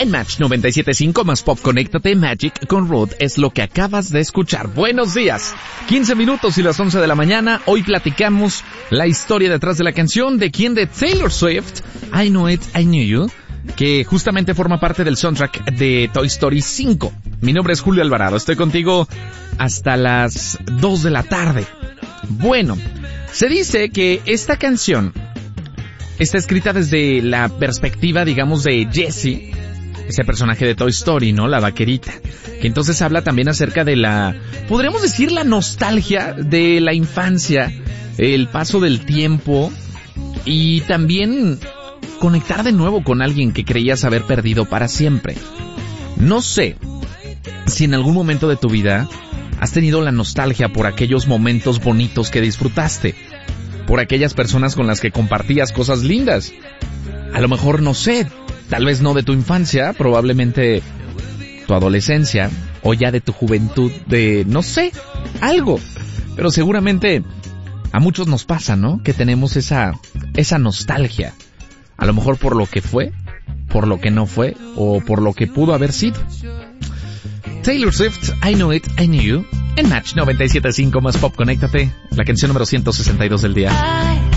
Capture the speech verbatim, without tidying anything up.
En Match noventa y siete punto cinco más Pop, conéctate. Magic con Ruth es lo que acabas de escuchar. Buenos días. quince minutos y las once de la mañana. Hoy platicamos la historia detrás de la canción. ¿De quién? De Taylor Swift. I Know It, I Knew You, que justamente forma parte del soundtrack de Toy Story cinco. Mi nombre es Julio Alvarado. Estoy contigo hasta las dos de la tarde. Bueno, se dice que esta canción está escrita desde la perspectiva, digamos, de Jessie, ese personaje de Toy Story, ¿no? La vaquerita. Que entonces habla también acerca de la, podríamos decir, la nostalgia de la infancia, el paso del tiempo y también conectar de nuevo con alguien que creías haber perdido para siempre. No sé si en algún momento de tu vida has tenido la nostalgia por aquellos momentos bonitos que disfrutaste, por aquellas personas con las que compartías cosas lindas. A lo mejor, no sé, tal vez no de tu infancia, probablemente tu adolescencia, o ya de tu juventud, de, no sé, algo. Pero seguramente a muchos nos pasa, ¿no? Que tenemos esa, esa nostalgia. A lo mejor por lo que fue, por lo que no fue, o por lo que pudo haber sido. Taylor Swift, I Know It, I Knew You, en Match noventa y siete punto cinco más Pop, conéctate, la canción número ciento sesenta y dos del día.